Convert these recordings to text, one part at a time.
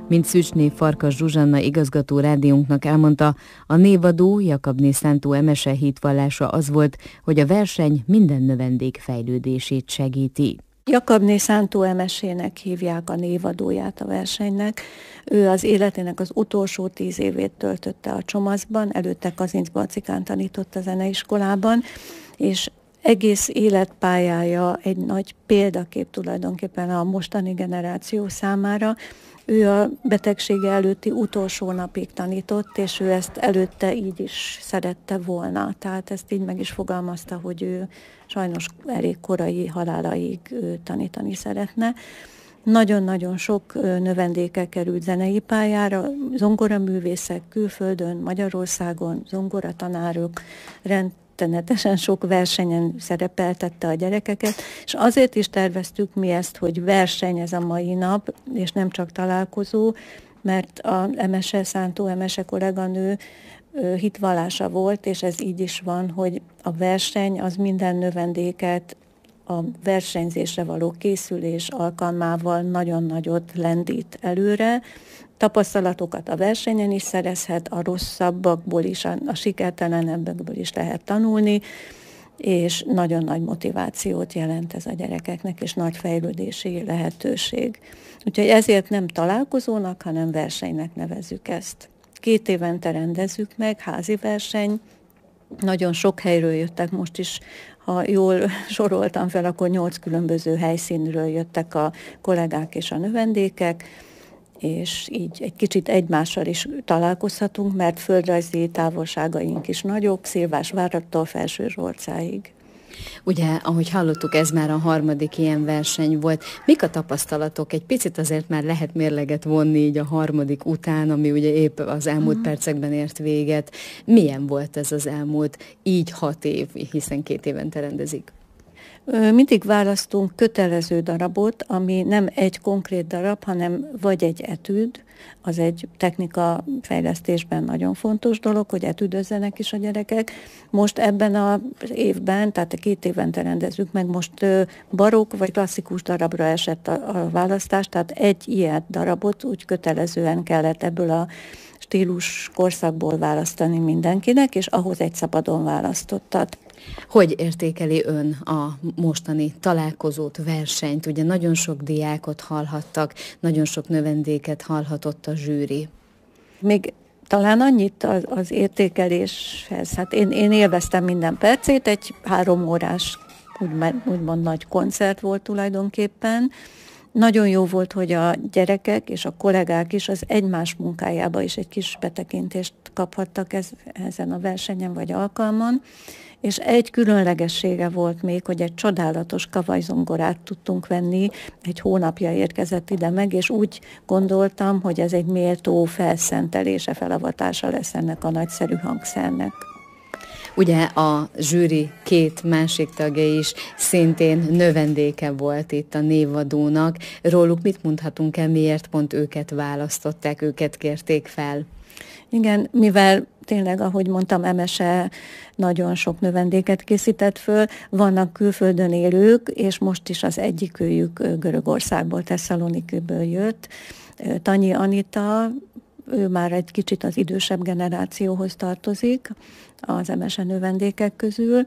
Mint Szücsné Farkas Zsuzsanna igazgató rádiónknak elmondta, a névadó Jakabné Szántó emese hitvallása az volt, hogy a verseny minden növendék fejlődését segíti. Jakabné Szántó emesének hívják a névadóját a versenynek. Ő az életének az utolsó 10 évét töltötte a Csomaszban, előtte Kazinc Balcikán tanított a zeneiskolában, és egész életpályája egy nagy példakép tulajdonképpen a mostani generáció számára. Ő a betegsége előtti utolsó napig tanított, és ő ezt előtte így is szerette volna. Tehát ezt így meg is fogalmazta, hogy ő sajnos elég korai halálaig tanítani szeretne. Nagyon-nagyon sok növendéke került zenei pályára, zongoraművészek külföldön, Magyarországon, zongoratanárok, rettenetesen sok versenyen szerepeltette a gyerekeket, és azért is terveztük mi ezt, hogy verseny ez a mai nap, és nem csak találkozó, mert a Emese, Szántó Emese kolléganő hitvallása volt, és ez így is van, hogy a verseny az minden növendéket a versenyzésre való készülés alkalmával nagyon nagyot lendít előre. Tapasztalatokat a versenyen is szerezhet, a rosszabbakból is, a sikertelenebbekből is lehet tanulni, és nagyon nagy motivációt jelent ez a gyerekeknek, és nagy fejlődési lehetőség. Úgyhogy ezért nem találkozónak, hanem versenynek nevezzük ezt. 2 évente rendezzük meg, házi verseny, nagyon sok helyről jöttek, most is, ha jól soroltam fel, akkor 8 különböző helyszínről jöttek a kollégák és a növendékek, és így egy kicsit egymással is találkozhatunk, mert földrajzi távolságaink is nagyok, Szilvásvárattól Felsőzsorcáig. Ugye, ahogy hallottuk, ez már a 3. ilyen verseny volt. Mik a tapasztalatok? Egy picit azért már lehet mérleget vonni így a 3. után, ami ugye épp az elmúlt percekben ért véget. Milyen volt ez az elmúlt így 6 év, hiszen 2 évente rendezik? Mindig választunk kötelező darabot, ami nem egy konkrét darab, hanem vagy egy etüd, az egy technika fejlesztésben nagyon fontos dolog, hogy etüdözzenek is a gyerekek. Most ebben az évben, tehát a 2 évente rendezzük meg, most barokk vagy klasszikus darabra esett a választás, tehát egy ilyet darabot úgy kötelezően kellett ebből a stílus korszakból választani mindenkinek, és ahhoz egy szabadon választottat. Hogy értékeli ön a mostani találkozót, versenyt? Ugye nagyon sok diákot hallhattak, nagyon sok növendéket hallhatott a zsűri. Még talán annyit az értékeléshez. Hát én élveztem minden percét, egy 3 órás, úgymond nagy koncert volt tulajdonképpen. Nagyon jó volt, hogy a gyerekek és a kollégák is az egymás munkájába is egy kis betekintést kaphattak ezen a versenyen vagy alkalmon, és egy különlegessége volt még, hogy egy csodálatos kavajzongorát tudtunk venni, egy hónapja érkezett ide meg, és úgy gondoltam, hogy ez egy méltó felszentelése, felavatása lesz ennek a nagyszerű hangszernek. Ugye a zsűri 2 másik tagja is szintén növendéke volt itt a névadónak. Róluk mit mondhatunk el, miért pont őket választották, őket kérték fel? Igen, mivel tényleg, ahogy mondtam, Emese nagyon sok növendéket készített föl, vannak külföldön élők, és most is az egyikőjük Görögországból, Tesszalonikiből jött. Tanyi Anita, ő már egy kicsit az idősebb generációhoz tartozik az Emese növendékek közül.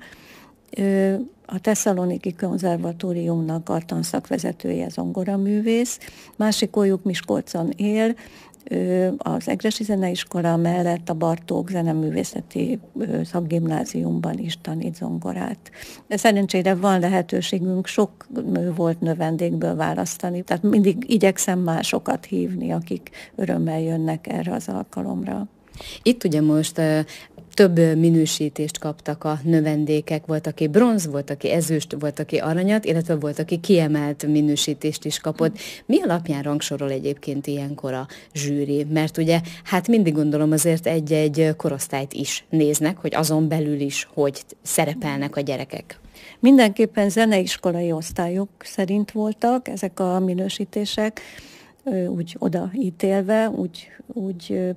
A Tesszaloniki Konzervatóriumnak a tanszakvezetője, zongoraművész, másik olyuk Miskolcon él, az Egressy Zeneiskola mellett a Bartók Zeneművészeti Szakgimnáziumban is tanít zongorát. Szerencsére van lehetőségünk sok volt növendékből választani, tehát mindig igyekszem másokat hívni, akik örömmel jönnek erre az alkalomra. Itt ugye most több minősítést kaptak a növendékek, volt, aki bronz, volt, aki ezüst, volt, aki aranyat, illetve volt, aki kiemelt minősítést is kapott. Mi alapján rangsorol egyébként ilyenkor a zsűri? Mert ugye, hát mindig gondolom azért egy korosztályt is néznek, hogy azon belül is, hogy szerepelnek a gyerekek. Mindenképpen zeneiskolai osztályok szerint voltak ezek a minősítések. úgy odaítélve, úgy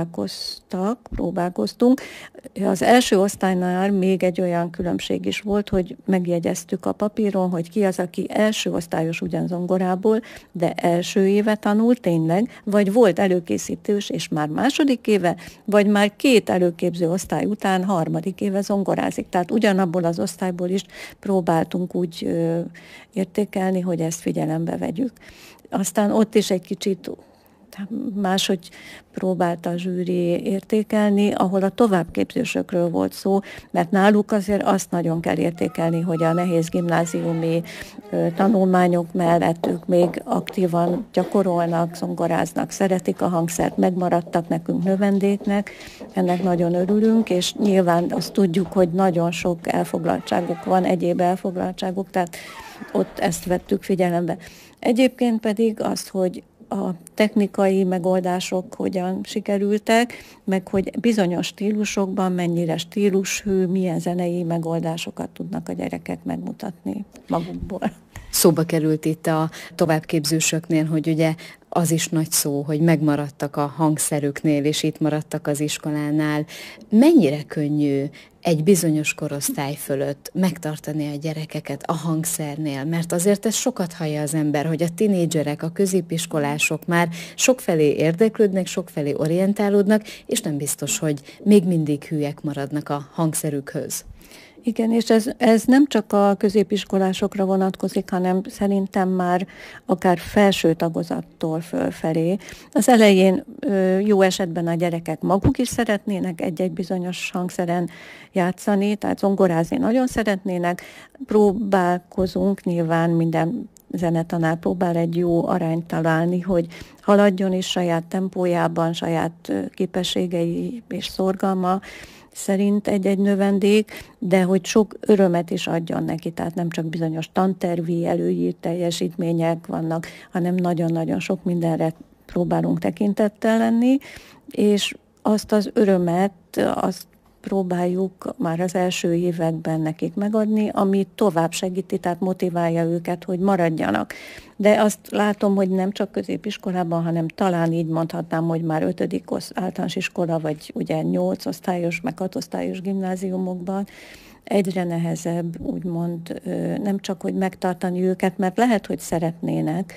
próbálkoztunk. Az első osztálynál még egy olyan különbség is volt, hogy megjegyeztük a papíron, hogy ki az, aki első osztályos ugyan zongorából, de első éve tanult tényleg, vagy volt előkészítős, és már második éve, vagy már 2 előképző osztály után harmadik éve zongorázik. Tehát ugyanabból az osztályból is próbáltunk úgy értékelni, hogy ezt figyelembe vegyük. Aztán ott is egy kicsit máshogy próbálta a zsűri értékelni, ahol a továbbképzősökről volt szó, mert náluk azért azt nagyon kell értékelni, hogy a nehéz gimnáziumi tanulmányok mellett ők még aktívan gyakorolnak, zongoráznak, szeretik a hangszert, megmaradtak nekünk növendéknek, ennek nagyon örülünk, és nyilván azt tudjuk, hogy nagyon sok elfoglaltságuk van, egyéb elfoglaltságuk, tehát ott ezt vettük figyelembe. Egyébként pedig azt, hogy a technikai megoldások hogyan sikerültek, meg hogy bizonyos stílusokban mennyire stílushű, milyen zenei megoldásokat tudnak a gyerekek megmutatni magukból. Szóba került itt a továbbképzősöknél, hogy ugye az is nagy szó, hogy megmaradtak a hangszerüknél, és itt maradtak az iskolánál. Mennyire könnyű egy bizonyos korosztály fölött megtartani a gyerekeket a hangszernél? Mert azért ez sokat hallja az ember, hogy a tinédzserek, a középiskolások már sokfelé érdeklődnek, sokfelé orientálódnak, és nem biztos, hogy még mindig hülyek maradnak a hangszerükhöz. Igen, és ez nem csak a középiskolásokra vonatkozik, hanem szerintem már akár felső tagozattól fölfelé. Az elején jó esetben a gyerekek maguk is szeretnének egy-egy bizonyos hangszeren játszani, tehát zongorázni nagyon szeretnének. Próbálkozunk, nyilván minden zenetanár próbál egy jó arányt találni, hogy haladjon is saját tempójában, saját képességei és szorgalma szerint egy-egy növendék, de hogy sok örömet is adjon neki, tehát nem csak bizonyos tantervi előírt teljesítmények vannak, hanem nagyon-nagyon sok mindenre próbálunk tekintettel lenni, és azt az örömet, azt próbáljuk már az első években nekik megadni, ami tovább segíti, tehát motiválja őket, hogy maradjanak. De azt látom, hogy nem csak középiskolában, hanem talán így mondhatnám, hogy már 5. általános iskola, vagy ugye 8 osztályos, meg 6 osztályos gimnáziumokban egyre nehezebb, úgymond nem csak, hogy megtartani őket, mert lehet, hogy szeretnének,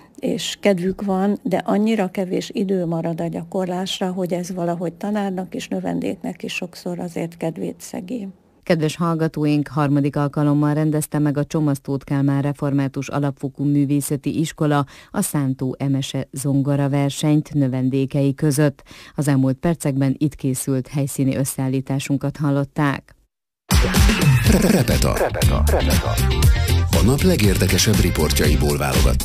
és kedvük van, de annyira kevés idő marad a gyakorlásra, hogy ez valahogy tanárnak és növendéknek is sokszor azért kedvét szegi. Kedves hallgatóink, 3. alkalommal rendezte meg a Csomasz Tóth Kálmán Református Alapfokú Művészeti Iskola a Szántó Emese zongora versenyt növendékei között. Az elmúlt percekben itt készült helyszíni összeállításunkat hallották. Repeta. A nap legérdekesebb riportjaiból válogat.